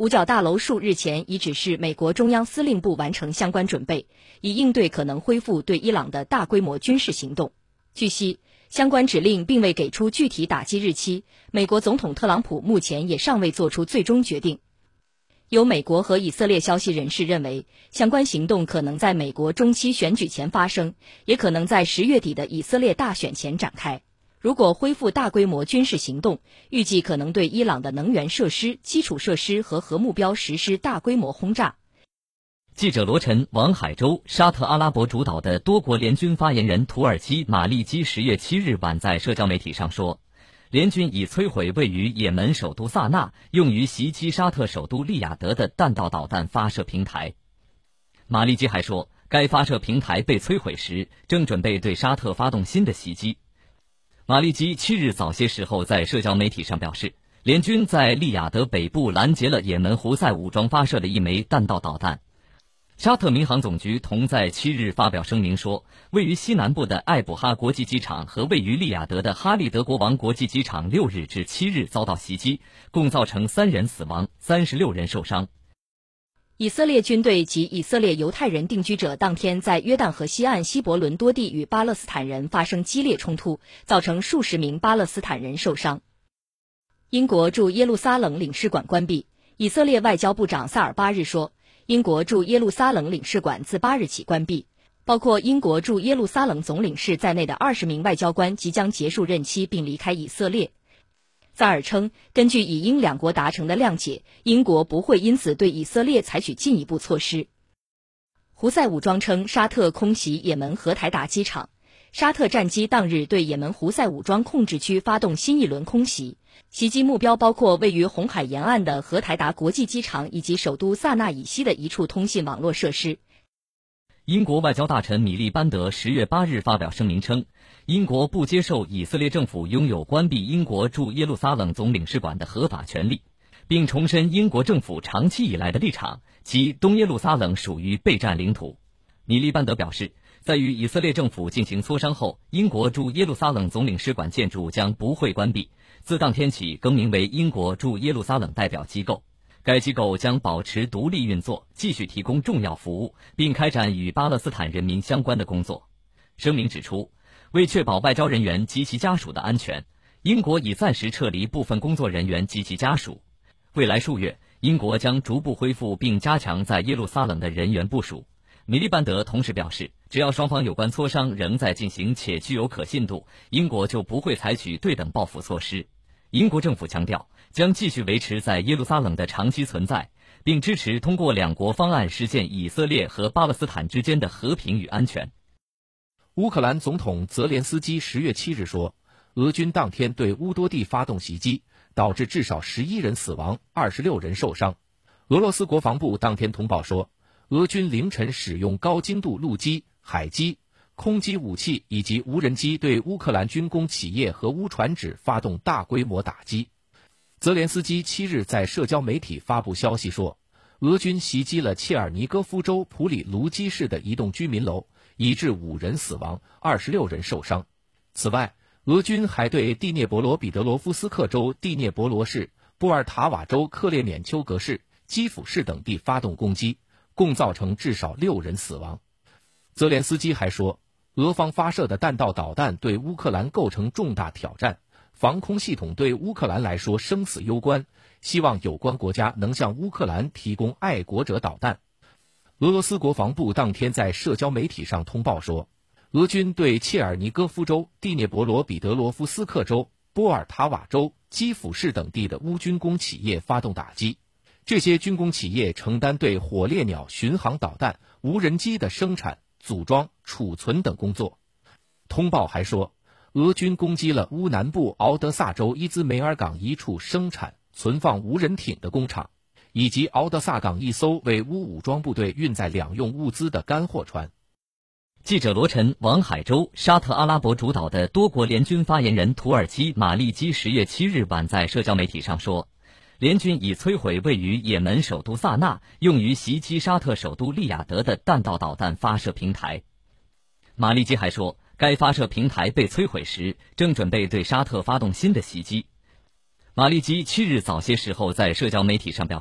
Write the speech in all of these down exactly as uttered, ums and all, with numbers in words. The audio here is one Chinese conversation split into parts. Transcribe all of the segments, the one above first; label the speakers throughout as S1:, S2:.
S1: 五角大楼数日前已指示美国中央司令部完成相关准备，以应对可能恢复对伊朗的大规模军事行动。据悉，相关指令并未给出具体打击日期，美国总统特朗普目前也尚未做出最终决定。有美国和以色列消息人士认为，相关行动可能在美国中期选举前发生，也可能在十月底的以色列大选前展开。如果恢复大规模军事行动，预计可能对伊朗的能源设施、基础设施和核目标实施大规模轰炸。
S2: 记者罗晨、王海洲，沙特阿拉伯主导的多国联军发言人土耳其马利基十月七日晚在社交媒体上说，联军已摧毁位于也门首都萨那用于袭击沙特首都利雅得的弹道导弹发射平台。马利基还说，该发射平台被摧毁时正准备对沙特发动新的袭击。马利基七日早些时候在社交媒体上表示，联军在利雅得北部拦截了也门胡塞武装发射的一枚弹道导弹。沙特民航总局同在七日发表声明说，位于西南部的艾卜哈国际机场和位于利雅得的哈利德国王国际机场六日至七日遭到袭击，共造成三人死亡，三十六人受伤。
S1: 以色列军队及以色列犹太人定居者当天在约旦河西岸希伯伦多地与巴勒斯坦人发生激烈冲突，造成数十名巴勒斯坦人受伤。英国驻耶路撒冷领事馆关闭，以色列外交部长萨尔巴日说，英国驻耶路撒冷领事馆自八日起关闭，包括英国驻耶路撒冷总领事在内的二十名外交官即将结束任期并离开以色列。萨尔称，根据以英两国达成的谅解，英国不会因此对以色列采取进一步措施。胡塞武装称沙特空袭也门荷台达机场，沙特战机当日对也门胡塞武装控制区发动新一轮空袭，袭击目标包括位于红海沿岸的荷台达国际机场以及首都萨那以西的一处通信网络设施。
S2: 英国外交大臣米利班德十月八日发表声明称，英国不接受以色列政府拥有关闭英国驻耶路撒冷总领事馆的合法权利，并重申英国政府长期以来的立场，即东耶路撒冷属于备战领土。米利班德表示，在与以色列政府进行磋商后，英国驻耶路撒冷总领事馆建筑将不会关闭，自当天起更名为英国驻耶路撒冷代表机构。该机构将保持独立运作，继续提供重要服务，并开展与巴勒斯坦人民相关的工作。声明指出，为确保外交人员及其家属的安全，英国已暂时撤离部分工作人员及其家属。未来数月，英国将逐步恢复并加强在耶路撒冷的人员部署。米利班德同时表示，只要双方有关磋商仍在进行且具有可信度，英国就不会采取对等报复措施。英国政府强调，将继续维持在耶路撒冷的长期存在，并支持通过两国方案实现以色列和巴勒斯坦之间的和平与安全。
S3: 乌克兰总统泽连斯基十月七日说，俄军当天对乌多地发动袭击，导致至少十一人死亡，二十六人受伤。俄罗斯国防部当天通报说，俄军凌晨使用高精度陆基、海基、空基武器以及无人机对乌克兰军工企业和乌船只发动大规模打击。泽连斯基七日在社交媒体发布消息说，俄军袭击了切尔尼戈夫州普里卢基市的一栋居民楼，以致五人死亡，二十六人受伤。此外，俄军还对第聂伯罗彼得罗夫斯克州第聂伯罗市、波尔塔瓦州克列缅丘格市、基辅市等地发动攻击，共造成至少六人死亡。泽连斯基还说，俄方发射的弹道导弹对乌克兰构成重大挑战，防空系统对乌克兰来说生死攸关，希望有关国家能向乌克兰提供爱国者导弹。俄罗斯国防部当天在社交媒体上通报说，俄军对切尔尼戈夫州、第聂伯罗彼得罗夫斯克州、波尔塔瓦州、基辅市等地的乌军工企业发动打击，这些军工企业承担对火烈鸟巡航导弹、无人机的生产、组装、储存等工作。通报还说，俄军攻击了乌南部敖德萨州伊兹梅尔港一处生产、存放无人艇的工厂，以及敖德萨港一艘为乌武装部队运载两用物资的干货船。
S2: 记者罗晨、王海洲，沙特阿拉伯主导的多国联军发言人土耳其马利基十月七日晚在社交媒体上说，联军已摧毁位于也门首都萨那用于袭击沙特首都利雅得的弹道导弹发射平台。马利基还说，该发射平台被摧毁时正准备对沙特发动新的袭击。马利基七日早些时候在社交媒体上表示，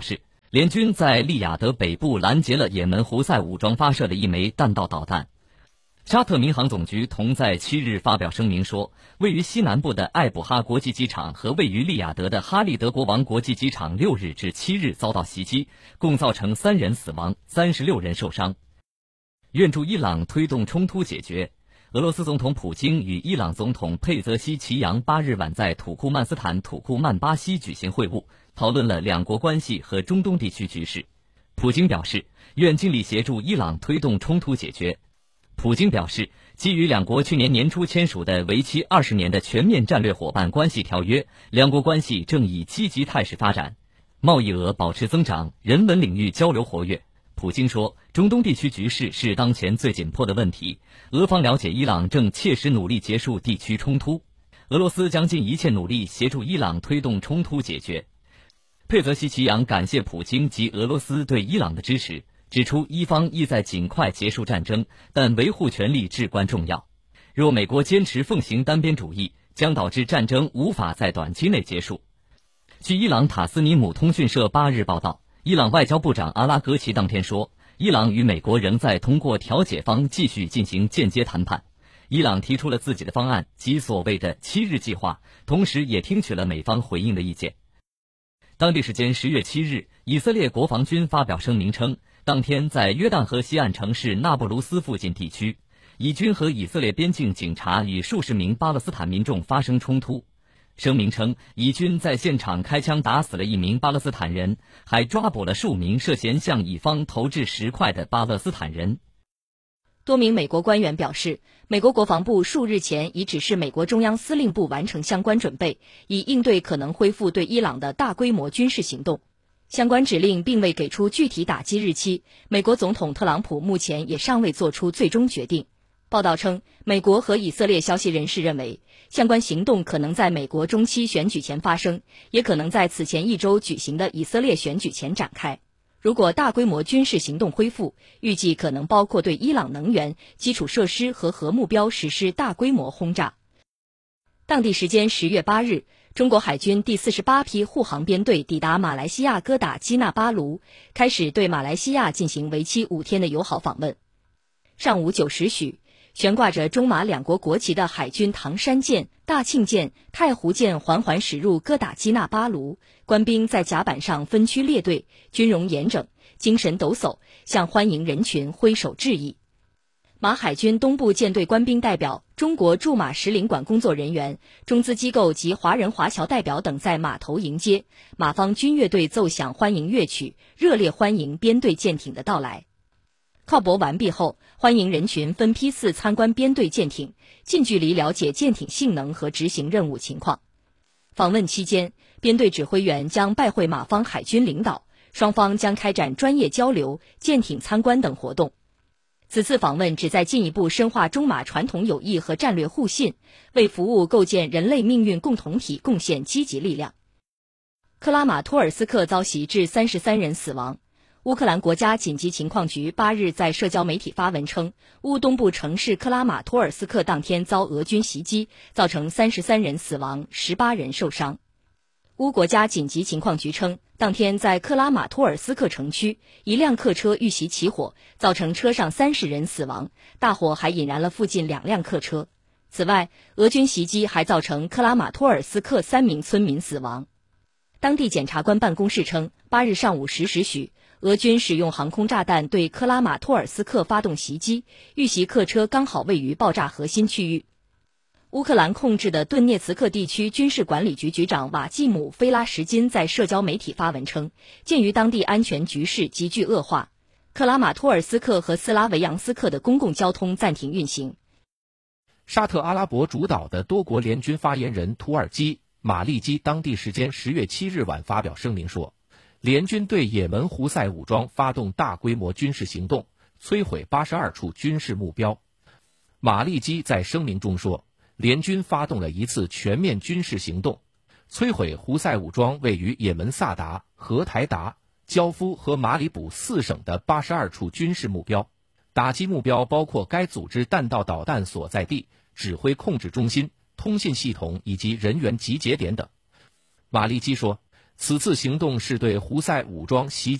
S2: 联军在利雅得北部拦截了也门胡塞武装发射的一枚弹道导弹。沙特民航总局同在七日发表声明说，位于西南部的艾布哈国际机场和位于利雅得的哈利德国王国际机场六日至七日遭到袭击，共造成三人死亡，三十六人受伤。愿助伊朗推动冲突解决。俄罗斯总统普京与伊朗总统佩泽西奇扬八日晚在土库曼斯坦土库曼巴西举行会晤，讨论了两国关系和中东地区局势。普京表示，愿尽力协助伊朗推动冲突解决。普京表示，基于两国去年年初签署的为期二十年的全面战略伙伴关系条约，两国关系正以积极态势发展，贸易额保持增长，人文领域交流活跃。普京说，中东地区局势是当前最紧迫的问题，俄方了解伊朗正切实努力结束地区冲突，俄罗斯将尽一切努力协助伊朗推动冲突解决。佩泽西奇扬感谢普京及俄罗斯对伊朗的支持，指出伊方意在尽快结束战争，但维护权利至关重要。若美国坚持奉行单边主义，将导致战争无法在短期内结束。据伊朗塔斯尼姆通讯社八日报道，伊朗外交部长阿拉格齐当天说，伊朗与美国仍在通过调解方继续进行间接谈判。伊朗提出了自己的方案及所谓的七日计划，同时也听取了美方回应的意见。当地时间十月七日，以色列国防军发表声明称，当天在约旦河西岸城市纳布卢斯附近地区，以军和以色列边境警察与数十名巴勒斯坦民众发生冲突。声明称，以军在现场开枪打死了一名巴勒斯坦人，还抓捕了数名涉嫌向以方投掷石块的巴勒斯坦人。
S1: 多名美国官员表示，美国国防部数日前已指示美国中央司令部完成相关准备，以应对可能恢复对伊朗的大规模军事行动。相关指令并未给出具体打击日期，美国总统特朗普目前也尚未做出最终决定。报道称，美国和以色列消息人士认为，相关行动可能在美国中期选举前发生，也可能在此前一周举行的以色列选举前展开。如果大规模军事行动恢复，预计可能包括对伊朗能源、基础设施和核目标实施大规模轰炸。当地时间十月八日，中国海军第四十八批护航编队抵达马来西亚哥打基纳巴卢，开始对马来西亚进行为期五天的友好访问。上午九时许，悬挂着中马两国国旗的海军唐山舰、大庆舰、太湖舰缓缓驶入哥打基纳巴卢，官兵在甲板上分区列队，军容严整，精神抖擞，向欢迎人群挥手致意。马海军东部舰队官兵代表、中国驻马使领馆工作人员、中资机构及华人华侨代表等在码头迎接，马方军乐队奏响欢迎乐曲，热烈欢迎编队舰艇的到来。靠泊完毕后，欢迎人群分批次参观编队舰艇，近距离了解舰艇性能和执行任务情况。访问期间，编队指挥员将拜会马方海军领导，双方将开展专业交流、舰艇参观等活动。此次访问旨在进一步深化中马传统友谊和战略互信，为服务构建人类命运共同体贡献积极力量。克拉马托尔斯克遭袭致三十三人死亡。乌克兰国家紧急情况局八日在社交媒体发文称，乌东部城市克拉马托尔斯克当天遭俄军袭击，造成三十三人死亡，十八人受伤。乌国家紧急情况局称，当天在克拉马托尔斯克城区，一辆客车遇袭起火，造成车上三十人死亡，大火还引燃了附近两辆客车。此外，俄军袭击还造成克拉马托尔斯克三名村民死亡。当地检察官办公室称，八日上午十时许，俄军使用航空炸弹对克拉马托尔斯克发动袭击，遇袭客车刚好位于爆炸核心区域。乌克兰控制的顿涅茨克地区军事管理局局长瓦季姆·菲拉什金在社交媒体发文称，鉴于当地安全局势急剧恶化，克拉马托尔斯克和斯拉维扬斯克的公共交通暂停运行。
S3: 沙特阿拉伯主导的多国联军发言人土耳其马利基当地时间十月七日晚发表声明说，联军对也门胡塞武装发动大规模军事行动，摧毁八十二处军事目标。马利基在声明中说，联军发动了一次全面军事行动，摧毁胡塞武装位于也门萨达、荷台达、焦夫和马里卜四省的八十二处军事目标，打击目标包括该组织弹道导弹所在地、指挥控制中心、通信系统以及人员集结点等。马利基说，此次行动是对胡塞武装袭